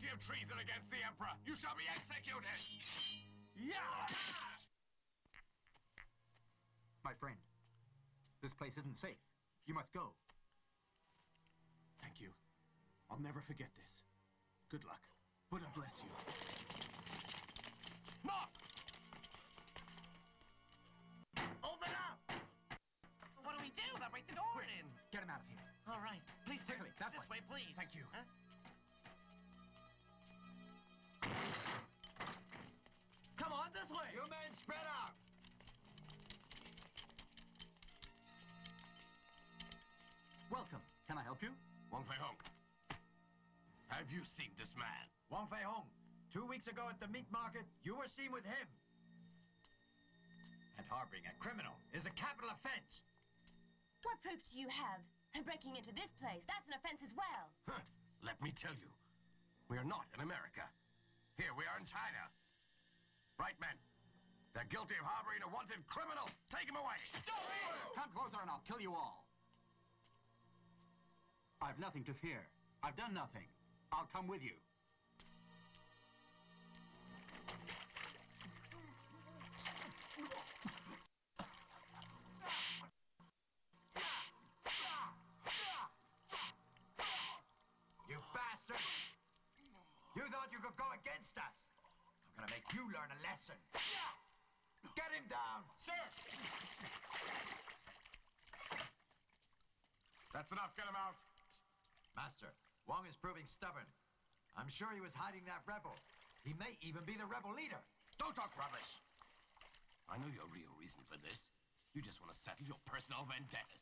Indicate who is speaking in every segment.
Speaker 1: guilty of treason against the Emperor. You shall be executed!
Speaker 2: Yeah!
Speaker 3: My friend, this place isn't safe. You must go.
Speaker 2: Thank you. I'll never forget this. Good luck. Buddha bless you.
Speaker 1: Knock!
Speaker 4: Open up! What do we do? They'll break the door in.
Speaker 3: Get him out of here.
Speaker 4: All right. Please, sir.
Speaker 3: Quickly, that
Speaker 4: This
Speaker 3: way.
Speaker 4: way, please.
Speaker 3: Thank you.
Speaker 4: Huh?
Speaker 2: Come on, this way!
Speaker 1: You men spread out!
Speaker 3: Welcome. Can I help you?
Speaker 1: Wong Fei Hung, have you seen this man?
Speaker 5: Wong Fei Hung, 2 weeks ago at the meat market, you were seen with him. And harboring a criminal is a capital offense.
Speaker 6: What proof do you have? And breaking into this place, that's an offense as well.
Speaker 1: Huh. Let me tell you, we are not in America. Here we are in China. Right, men. They're guilty of harboring a wanted criminal. Take him away.
Speaker 3: Come closer and I'll kill you all. I've nothing to fear. I've done nothing. I'll come with you.
Speaker 5: You bastard! You thought you could go against us? I'm gonna make you learn a lesson. Get him down!
Speaker 1: Sir! That's enough. Get him out.
Speaker 5: Master, Wong is proving stubborn. I'm sure he was hiding that rebel. He may even be the rebel leader.
Speaker 1: Don't talk rubbish. I know your real reason for this. You just want to settle your personal vendettas.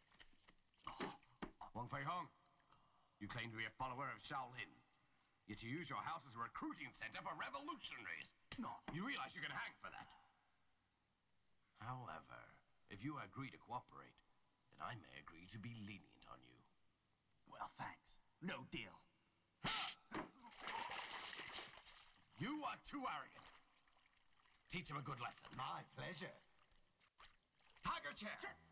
Speaker 1: Wong Fei Hung, you claim to be a follower of Shaolin. Yet you use your house as a recruiting center for revolutionaries.
Speaker 3: No.
Speaker 1: You realize you can hang for that. However, if you agree to cooperate, then I may agree to be lenient on you.
Speaker 3: Well, thanks. No deal.
Speaker 1: You are too arrogant. Teach him a good lesson.
Speaker 5: My pleasure. Tiger chair!
Speaker 2: Sir.